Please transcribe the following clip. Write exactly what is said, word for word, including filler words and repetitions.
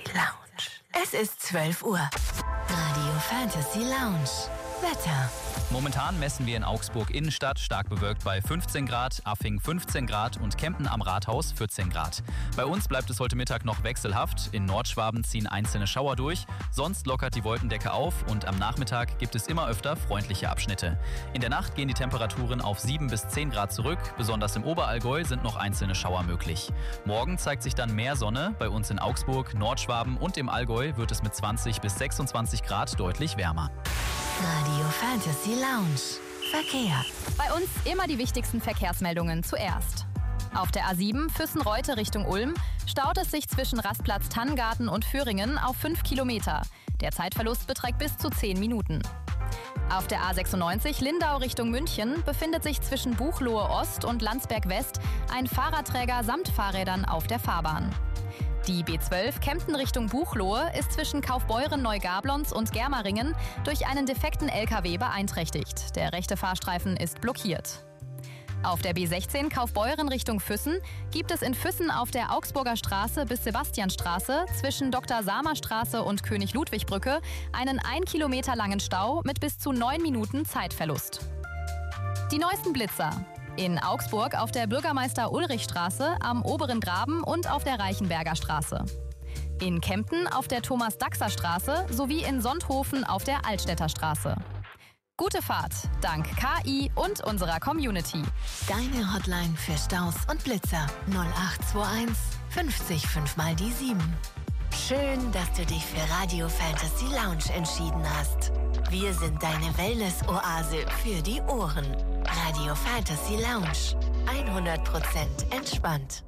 Lounge. Es ist zwölf Uhr. Radio Fantasy Lounge. Wetter. Momentan messen wir in Augsburg Innenstadt stark bewölkt bei fünfzehn Grad, Affing fünfzehn Grad und Kempten am Rathaus vierzehn Grad. Bei uns bleibt es heute Mittag noch wechselhaft. In Nordschwaben ziehen einzelne Schauer durch. Sonst lockert die Wolkendecke auf und am Nachmittag gibt es immer öfter freundliche Abschnitte. In der Nacht gehen die Temperaturen auf sieben bis zehn Grad zurück. Besonders im Oberallgäu sind noch einzelne Schauer möglich. Morgen zeigt sich dann mehr Sonne. Bei uns in Augsburg, Nordschwaben und im Allgäu wird es mit zwanzig bis sechsundzwanzig Grad deutlich wärmer. Radio Fantasy Lounge. Verkehr. Bei uns immer die wichtigsten Verkehrsmeldungen zuerst. Auf der A sieben Füssen-Reute Richtung Ulm staut es sich zwischen Rastplatz Tannengarten und Föhringen auf fünf Kilometer. Der Zeitverlust beträgt bis zu zehn Minuten. Auf der A sechsundneunzig Lindau Richtung München befindet sich zwischen Buchloe Ost und Landsberg West ein Fahrradträger samt Fahrrädern auf der Fahrbahn. Die B zwölf Kempten Richtung Buchloe ist zwischen Kaufbeuren-Neugablons und Germeringen durch einen defekten L K W beeinträchtigt. Der rechte Fahrstreifen ist blockiert. Auf der B sechzehn Kaufbeuren Richtung Füssen gibt es in Füssen auf der Augsburger Straße bis Sebastianstraße zwischen Doktor Samer Straße und König-Ludwig-Brücke einen ein Kilometer langen Stau mit bis zu neun Minuten Zeitverlust. Die neuesten Blitzer. In Augsburg auf der Bürgermeister-Ulrich-Straße, am Oberen Graben und auf der Reichenberger Straße. In Kempten auf der Thomas-Daxer-Straße sowie in Sonthofen auf der Altstädter Straße. Gute Fahrt, dank K I und unserer Community. Deine Hotline für Staus und Blitzer null acht zwei eins fünfzig fünf mal die sieben. Schön, dass du dich für Radio Fantasy Lounge entschieden hast. Wir sind deine Wellness-Oase für die Ohren. Radio Fantasy Lounge. hundert Prozent entspannt.